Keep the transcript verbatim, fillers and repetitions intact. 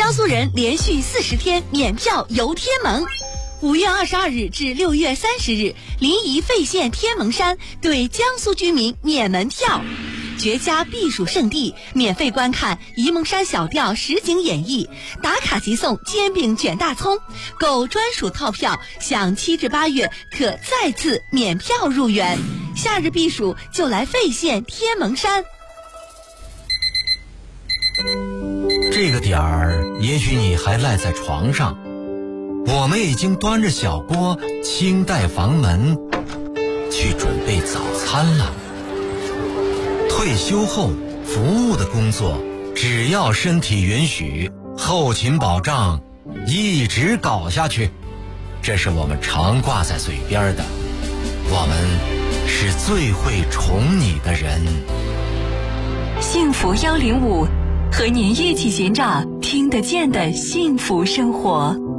江苏人连续四十天免票游天门。五月二十二日至六月三十日，临沂费县天门山对江苏居民免门票。绝佳避暑胜地，免费观看沂蒙山小调实景演绎，打卡即送煎饼卷大葱，购专属套票享七至八月可再次免票入园。夏日避暑就来费县天门山。 这个点儿，也许你还赖在床上，我们已经端着小锅，轻带房门，去准备早餐了。退休后服务的工作，只要身体允许，后勤保障一直搞下去，这是我们常挂在嘴边的。我们是最会宠你的人。 幸福一零五，和您一起寻找听得见的幸福生活。